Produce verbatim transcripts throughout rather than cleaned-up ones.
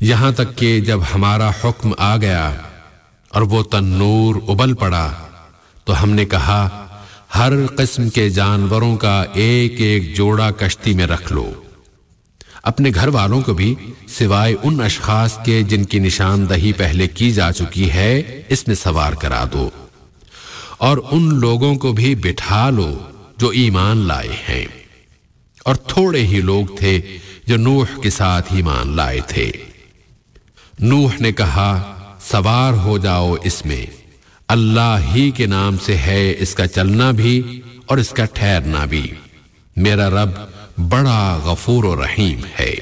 یہاں تک کہ جب ہمارا حکم آ گیا اور وہ تنور ابل پڑا تو ہم نے کہا ہر قسم کے جانوروں کا ایک ایک جوڑا کشتی میں رکھ لو، اپنے گھر والوں کو بھی سوائے ان اشخاص کے جن کی نشاندہی پہلے کی جا چکی ہے اس میں سوار کرا دو، اور ان لوگوں کو بھی بٹھا لو جو ایمان لائے ہیں، اور تھوڑے ہی لوگ تھے جو نوح کے ساتھ ایمان لائے تھے۔ نوح نے کہا سوار ہو جاؤ اس میں، اللہ ہی کے نام سے ہے اس کا چلنا بھی اور اس کا ٹھہرنا بھی، میرا رب بڑا غفور و رحیم ہے۔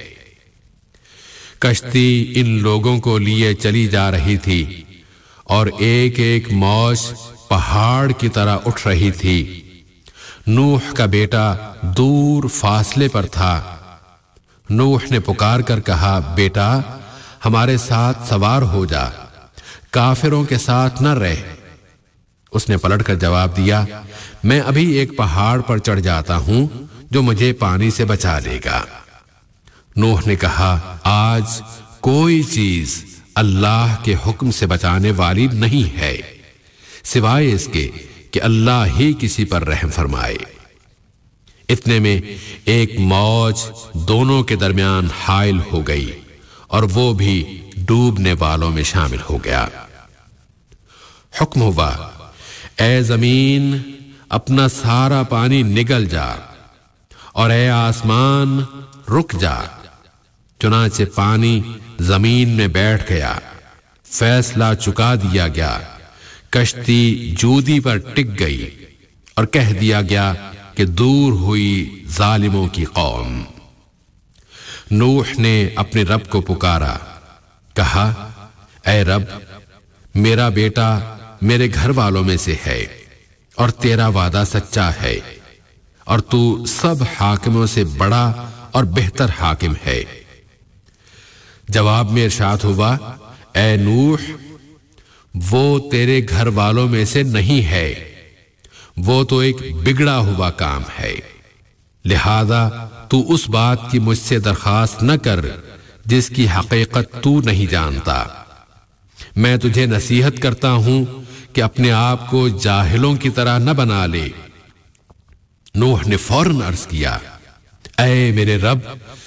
کشتی ان لوگوں کو لیے چلی جا رہی تھی اور ایک ایک موج پہاڑ کی طرح اٹھ رہی تھی۔ نوح کا بیٹا دور فاصلے پر تھا۔ نوح نے پکار کر کہا بیٹا ہمارے ساتھ سوار ہو جا، کافروں کے ساتھ نہ رہ۔ اس نے پلٹ کر جواب دیا میں ابھی ایک پہاڑ پر چڑھ جاتا ہوں جو مجھے پانی سے بچا لے گا۔ نوح نے کہا آج کوئی چیز اللہ کے حکم سے بچانے والی نہیں ہے سوائے اس کے کہ اللہ ہی کسی پر رحم فرمائے۔ اتنے میں ایک موج دونوں کے درمیان حائل ہو گئی اور وہ بھی ڈوبنے والوں میں شامل ہو گیا۔ حکم ہوا اے زمین اپنا سارا پانی نگل جا، اور اے آسمان رک جا۔ چنانچہ پانی زمین میں بیٹھ گیا، فیصلہ چکا دیا گیا، کشتی جودی پر ٹک گئی اور کہہ دیا گیا کہ دور ہوئی ظالموں کی قوم۔ نوح نے اپنے رب کو پکارا، کہا اے رب میرا بیٹا میرے گھر والوں میں سے ہے اور تیرا وعدہ سچا ہے، اور تو سب حاکموں سے بڑا اور بہتر حاکم ہے۔ جواب میں ارشاد ہوا اے نوح وہ تیرے گھر والوں میں سے نہیں ہے، وہ تو ایک بگڑا ہوا کام ہے، لہذا تو اس بات کی مجھ سے درخواست نہ کر جس کی حقیقت تو نہیں جانتا۔ میں تجھے نصیحت کرتا ہوں کہ اپنے آپ کو جاہلوں کی طرح نہ بنا لے۔ نوح نے فوراً عرض کیا اے میرے رب